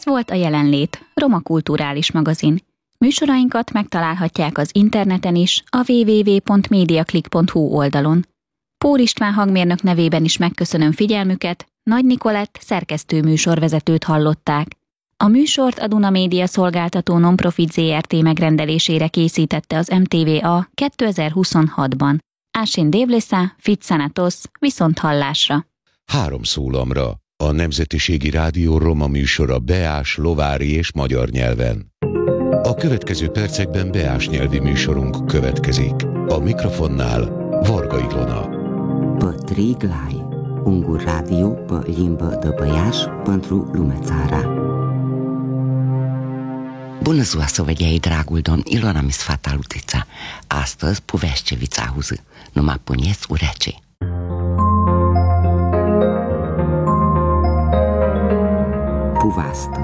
Ez volt a Jelenlét, roma kulturális magazin. Műsorainkat megtalálhatják az interneten is, a www.mediaclick.hu oldalon. Pór István hangmérnök nevében is megköszönöm figyelmüket, Nagy Nikolett szerkesztő műsorvezetőt hallották. A műsort a Duna Média szolgáltató Nonprofit Zrt. Megrendelésére készítette az MTVA 2026-ban. Ásin Dévlésza, Fitszanatos, viszont hallásra. 3 szólamra. A Nemzetiségi Rádió roma műsora beás, lovári és magyar nyelven. A következő percekben beás nyelvi műsorunk következik. A mikrofonnál Varga Ilona. Pătriglai, un radio pe limbă de băiaș pentru lumea țara. Bună ziua, săvădiai, dragul domn, Ilona mi sfata Lutița. Astăzi, poveșcevița auză, numai puneți urece. Povastă.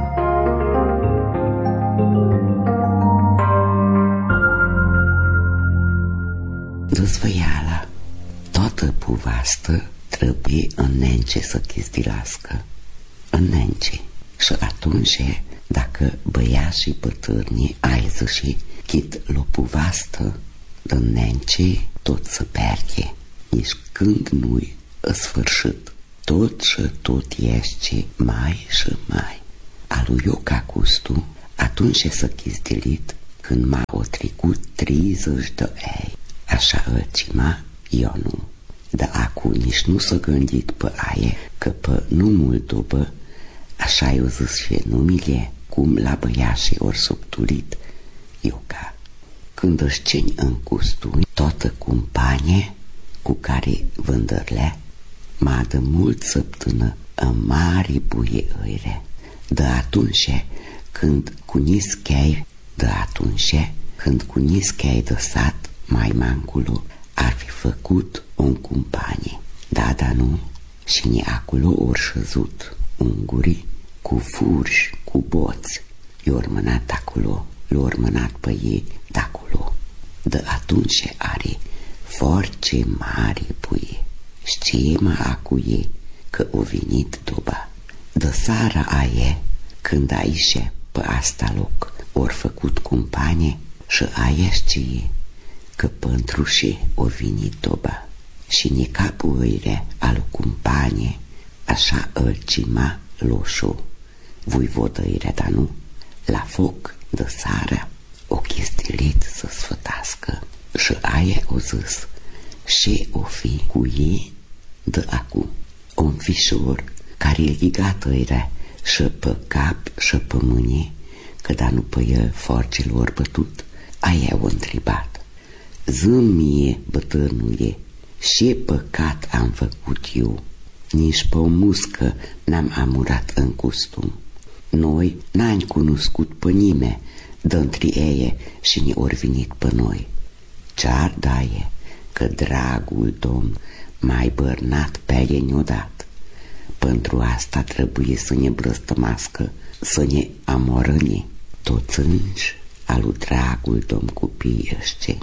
Dezvăiala. Toată povastă trebuie înnence să chizdilască. Înnence. Și atunci, dacă băiașii bătrâni aiză și chit lo povastă, înnence tot să perche. Nici când nu-i sfârșit. Tot și tot ești mai și mai. Alu Ioca Custu, atunci s-a chizdilit când m-a trecut 30 de ani. Așa îl cima Ionu. Dar acu nici nu s-a gândit pe aie că pe numul după, așa i-o zis și numile, cum la băiașii ori subtulit Ioca. Când își ceni în Custu, toată cumpanie cu care vândărlea, m-a de mult săptână în mari buie ăire. De atunci când cu nischei, de sat mai manculu ar fi făcut o cumpanie. Da, nu, și ni acolo ori șăzut ungurii cu furși, cu boți. I-or mânat acolo, l-or mânat pe ei de-acolo. De atunci are foarte mari buie. Știe mă acu ei că o venit doba. De seara aie, când aici pe asta loc ori făcut cumpanie, și aia știe că pentru și o venit doba. Și ni capul îire al cumpanie, așa îl cima loșu. Voivodă îire, dar nu, la foc de seara o chistilit să sfătască. Și aia o zis, și o fi cu ei de acu, un fișor care e ligat îire și pe cap și pe mâine, că da nu pe el forcelor bătut, aia o întrebat. Zi-mi mie, bătrânule, ce păcat am făcut eu, nici pe o muscă n-am amurat în costum. Noi n-am cunoscut pe nimeni de-ntre ei și ne ori venit pe noi. Ce-ar daie că dragul domn mai bărnat pe odată. Pentru asta trebuie să ne brăstămască, să ne amorăne. Toți înși alu dragul domn copii ășteni.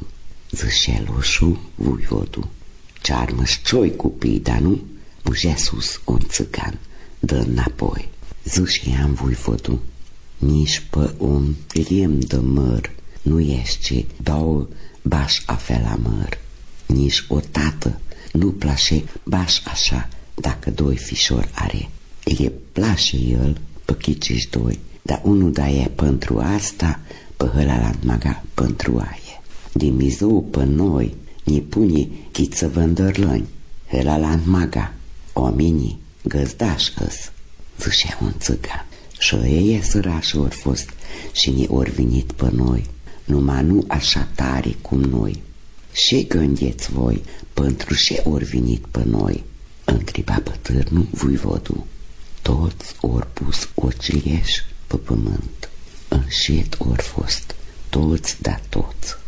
Zășeloșu voivodu. Ce-ar mășcioi copii, dar nu? Buge sus un țigan, dă înapoi. Zășeam voivodu. Nici pe un lemn de măr nu ești două bași afe la măr. Nici o tată nu place bași așa dacă doi fișori are. Le place el pe chiciși doi, dar unul da e pentru asta, pe hălalant maga pentru aie. Din mizou pe noi ne pune chiță vândărlăni, hălalant maga, oamenii găzdaș-îs, zicea un țigan. Și ei sărași ori fost și ne ori venit pe noi, numai nu așa tare cum noi. Ce gândeți voi pentru ce ori venit pe noi? Întreba bătrânul voivodul. Toți ori pus ocilieși pe pământ, înșet ori fost, toți da toți.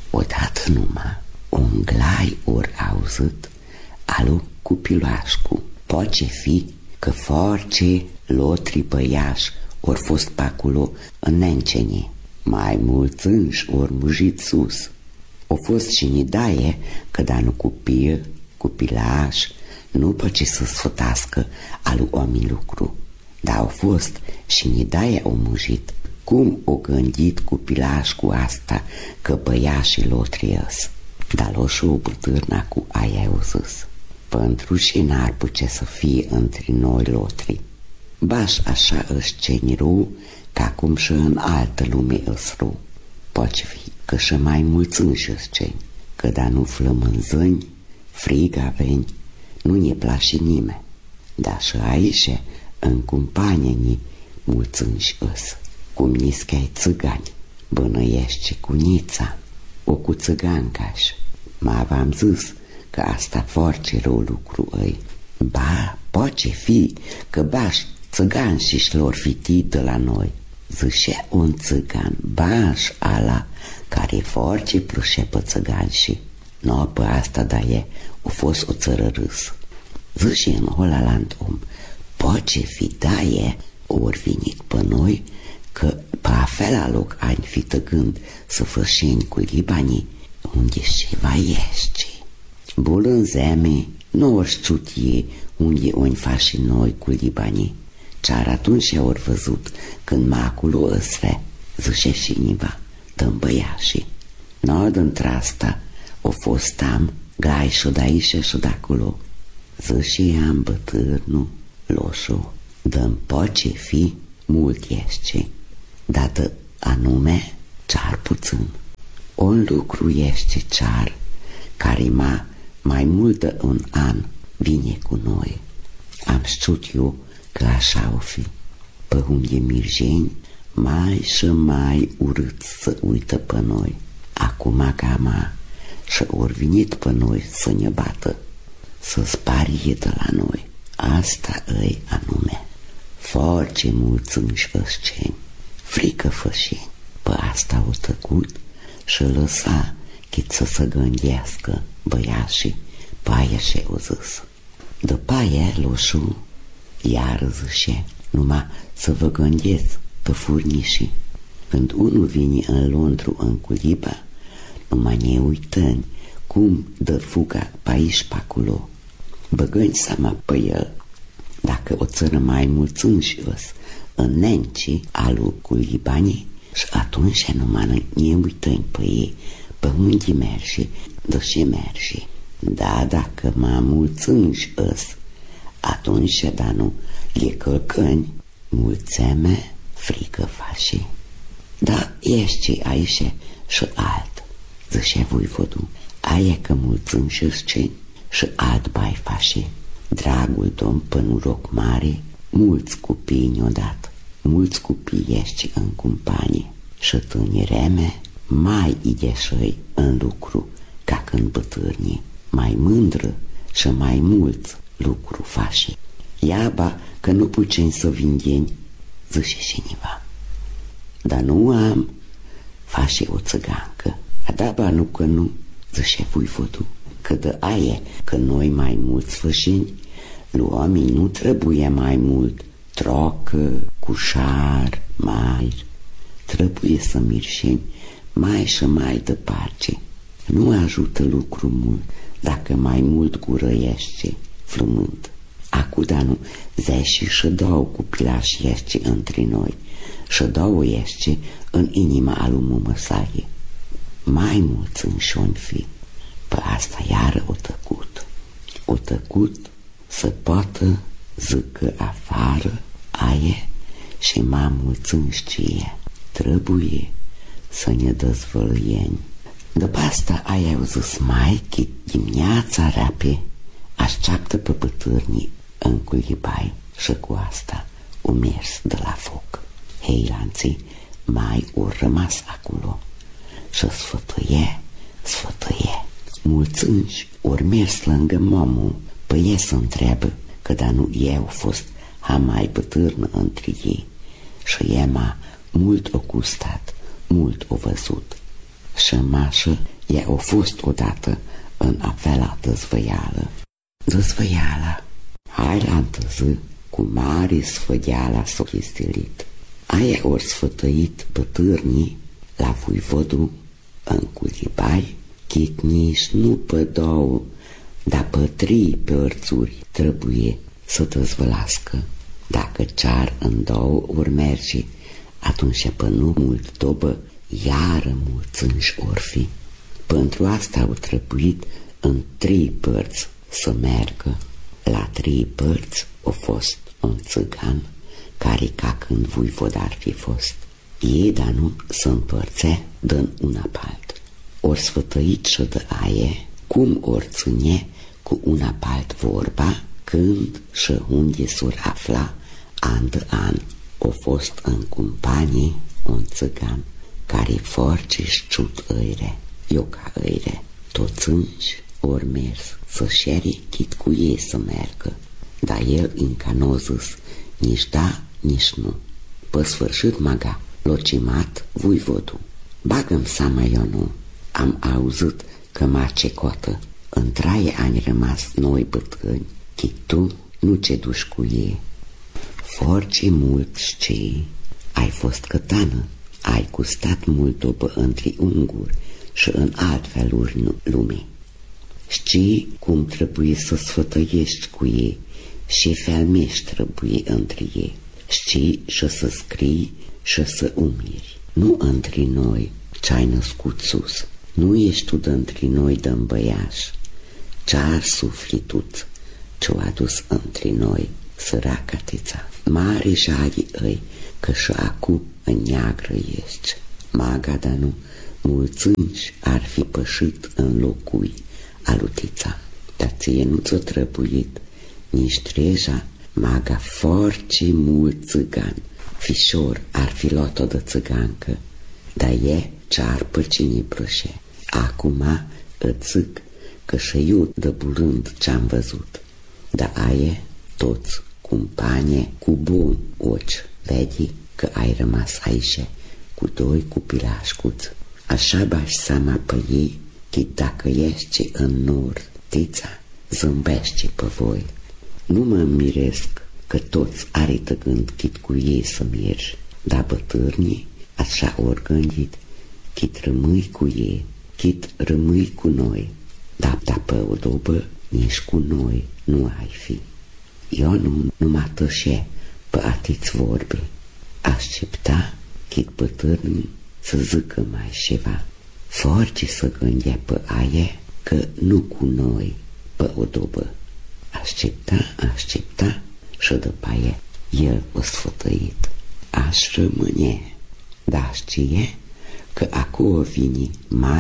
Odată numai un glai ori auzit alu cu piloașcu. Poate fi că force lotri băiași ori fost pe acolo în nencenie. Mai mulți înși ori mujit sus. O fost și nidaie că da nu copil, copilaș, nu poate să sfătască alu oameni lucru. Dar au fost și ni de-aia o mujit. Cum o gândit cu pilaș cu asta că băiașii lotriăs. Dar loșu o bătârna cu aia o zis. Pentru și n-ar putea să fie între noi lotri. Baș așa își ceni rău, ca cum și în altă lume îți rău. Poate fi că și mai mulți înși îți ceni, că da nu flămânzâni, frig aveni, nu ne place nimeni. Dar și aici, în companie-ni, mulți înși îți. Cum niscă-i țigani, bănăiește cu nița, o cu țigancaș. Ma v-am zis că asta foarte rău lucru îi. Ba, poate fi că baș țigani și lor fiti de la noi. Zicea un țigan, baș ala, care foarte plășea pe țigani și. No, pe asta da e, a fost o țără râs. Zicea în Holaland om, poate fi da e, ori venit pe noi, că pe afela loc ani fi tăgând să fășeni cu libanii, unde și va iește. Bulânzeme, nu ori știutie unde o-i faci noi cu libanii. Cear atunci ori văzut când macul o ăsre, zice și niva, tămbăiașii. No, dintr-asta o fost am, gai și de-aici și de-acolo. Zice i-am bătârnu, loșu, dă-mi poce fi mult ești. Dată anume cear puțin. Un lucru ești cear, care mai mult de un an vine cu noi. Am știut eu că așa o fi. Pe unde mirjeni, mai și mai urât să uită pe noi. Acum gama și ori venit pe noi să ne bată, să sparie de la noi. Asta îi anume. Foarte mulți înși ăsceni, frică fășeni. Pe asta o tăcut și lăsa chit să se gândească băiașii, paia și o zis. După aia loșu iar zice, numai să vă gândeți pe furnișii. Când unul vine în Londru în culiba, numai ne uităm cum dă fuga pe aici pe acolo. Băgând seama pe el, dacă o țără mai mulți înși în nencii alu culibanii, și atunci numai ne uităm pe ei, pe unde merge, de ce merge. Da, dacă mai mulți înși atunci, dar nu, e călcăni, mulțeme, frică faci. Da, ești aici și alt, zice voivodul, aia că mulți înși și alt bai faci. Dragul domn până roc mare, mulți copii ne-o dat, mulți copii ești în companie și tânireme mai ideșăi în lucru ca când bătârni, mai mândră și mai mulți lucru faci. Iaba că nu putem să vindeni, zice și niva. Dar nu am, faci o țăgancă. Da, ba nu că nu, zice voivodul, că de aia că noi mai mulți fășeni, luamii nu trebuie mai mult, trocă, cușar, mai, trebuie să mirșeni mai și mai departe. Nu ajută lucru mult dacă mai mult gurăiește, flământ. Acu, dar nu, zeși și dau cu pilași ești între noi, și dau ești în inima alu măsaie. Mai mulți înși-on fi. Pe asta iară o tăcut. O tăcut să poată zică afară aie și mai mulți înșcie. Trebuie să ne dezvăluieni. După asta aia au zis mai că dimineața rape așteaptă pe bătârnii în culibai și cu asta o mers de la foc. Heilanții mai au rămas acolo și sfătuie. Mulți înși ori mers lângă mamul, pe ei să întreabă că da nu ei au fost mai bătârnă între ei și ei mult o gustat, mult o văzut și mașă ei au fost odată în avela dezvăială. Dezvăiala, hai la întâzi, cu mare sfădeala s-o chistilit. Aia ori sfătăit bătârnii la voivodul în culibai, chit nici nu pe două, dar pe trei părțuri trebuie să dezvălască. Dacă cear în două ori merge, atunci pe nu mult dobă, iară mulțânși or fi. Pentru asta au trebuit în 3 părți să meargă. La 3 părți a fost un țigan care ca când voivod ar fi fost. Ei, dar nu să împărțe dă una pe alt. Ori sfătăit și de aie, cum ori ține cu una pe alt vorba, când și unde s-or afla an de an. O fost în companie un țigan care force șciut îire, eu ca îire, toți înși ori mers să șeri chit cu ei să meargă, dar el încă n-o zis nici da, nici nu. Pe sfârșit maga locimat voivodul. Bagă-mi seama eu nu, am auzit că m-a cecotă, în 3 ani rămas noi bătrâni, chit tu nu ce duci cu ei. Force mult știi, ai fost cătană, ai gustat mult dobă între unguri și în altfeluri lumii. Știi cum trebuie să sfătăiești cu ei și felmești trebuie între ei. Știi și să scrii și să umiri. Nu între noi ce-ai născut sus, nu ești tu de-ntre noi de-n băiaș, ce-ar sufli tut ce-o adus între noi săraca tița. Mare jali îi, că și acu în neagră ești. Maga, dar nu, mulțânși ar fi pășit în locui alutița. Dar ție nu ți-o trebuit nici treja, maga force mult țigan. Fișor ar fi luat-o de țigancă, dar e ce-ar păcini brășe. Acum îți zic că și eu de bulând ce-am văzut, dar aie toți companie cu bun ochi, vedi că ai rămas aici cu 2 copilașcuți. Așa bași seama pe ei, chit dacă ești în nord, tița zâmbește pe voi. Nu mă miresc că toți are de gând chit cu ei să mergi, dar bătârnii așa ori gândit, chit rămâi cu ei, chit rămâi cu noi, dar pe o dobă nici cu noi nu ai fi. Eu nu mă tășe pe atiți vorbi. Aștepta chit bătârnii să zică mai ceva. Force să gândea pe aie că nu cu noi pe o dobă. Aștepta și după aia el o sfătăit. Aș rămâne, dar știe că acolo vine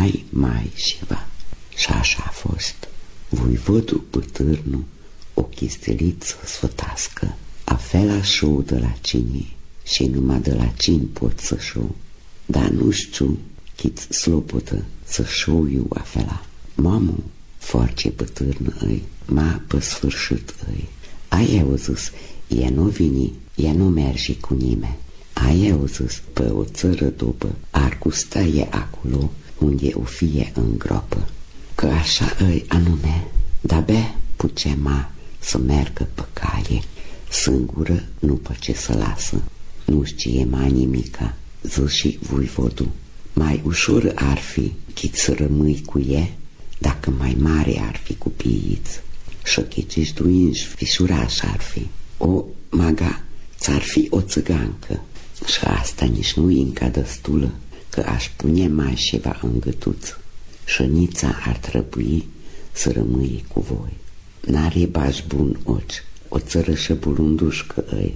mai ceva. Și așa a fost. Voivodul bătârnul o chistelit să sfătască. Afela șou de la cine și numai de la cine pot să șou. Dar nu știu chit slobotă să șou eu afela. Mamă, force bătârnă îi, ma pe sfârșit îi. Aia au zis, ea nu vine, ea nu merge cu nimeni. Aia au zis, pe o țără dobă, ar gusta e acolo unde o fie în gropă. Că așa îi anume, de-abia pucea să meargă pe caie, singură nu pe ce să lasă. Nu știe mai nimica, zi și voivodul. Mai ușor ar fi chit să rămâi cu ea, dacă mai mare ar fi copiiți. Și chitiși duinși fișuraș ar fi. O, maga, ți-ar fi o țigancă. Și asta nici nu-i încă destulă, că aș pune mai ceva în gâtuț. Și nița ar trebui să rămâi cu voi. N-are bași bun ochi, o țărășă bulundușcă îi,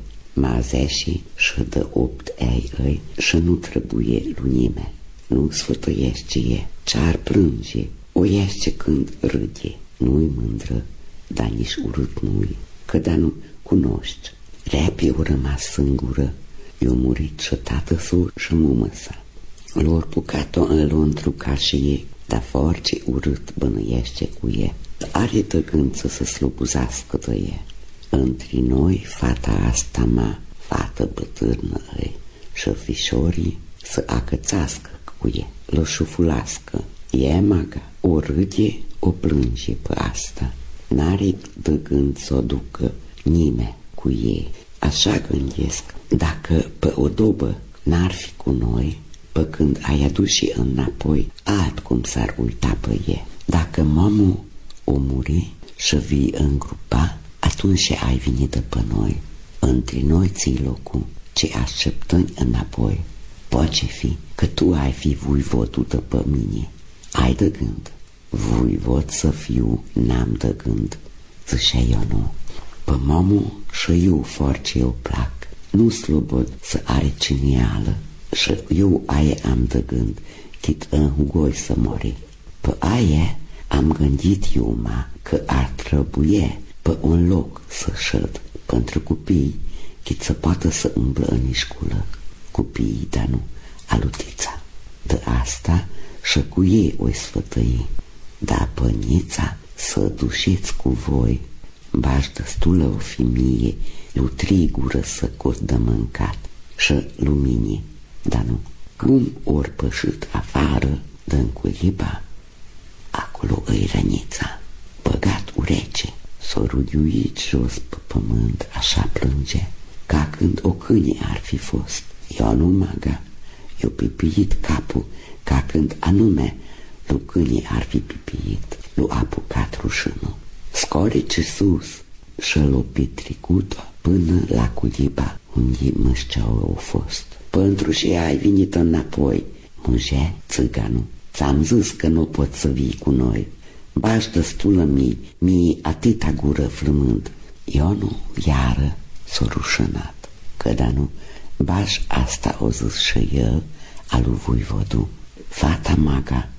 mazeși și de 8 ei îi, și nu trebuie lunime. Nu sfătuiește e, ce-ar plânge, o iește când râde. Nu-i mândră, dar nici urât nu-i, că da nu cunoști. Repi o rămas singură, i-o murit și tată s-o și mumă sa. Lor pucat-o în lontru ca și ei, dar force urât bănuiește cu ei. Are de gând să se slobuzească de ei. Între noi, fata asta fată bătârnă ei, și fișorii să acățească cu ei, l-o șufulască. E maga, o râde, o plânge pe asta. N-are de gând să o ducă nimeni cu ei. Așa gândesc, dacă pe o dobă n-ar fi cu noi, pe când ai aduși înapoi, altcum s-ar uita pe ei. Dacă mamul o muri și vii îngropa, atunci ai venit de pe noi. între noi ții locul, ce așteptăm înapoi. Poate fi că tu ai fi voivodul după mine. Ai de gând, voivod să fiu, n-am de gând, zicea Ionu. Pe mamă și eu foarte eu plac, nu slobod să are cineală, și eu aia am de gând, chit îngoi să mori. Pe aia am gândit eu, că ar trebui pe un loc să șed pentru copii, chit să poată să umblă în școală. Copiii, dar nu, alutița. De asta și cu ei o sfătăi, dar pănița să dușeți cu voi, bași destulă o femeie, lui 3 gură să cot de mâncat și lumine, dar nu. Cum ori pășit afară din culiba, acolo îi rănița, băgat urece, s-o rudiuit jos pe pământ, așa plânge, ca când o câine ar fi fost. Eu nu maga, eu pipiit capul, ca când anume lui câine ar fi pipiit, lui apucat rușânul. Scorice sus și l-o petricut până la culiba unde mășceau au fost. Pentru ce ai venit înapoi, mângea țiganul. Ți-am zis că nu poți să vii cu noi. Bași destulă mie atâta gură flămând. Ionu iară s-o rușănat, că da nu, bași asta o zis și el, alu voivodu. Fata maga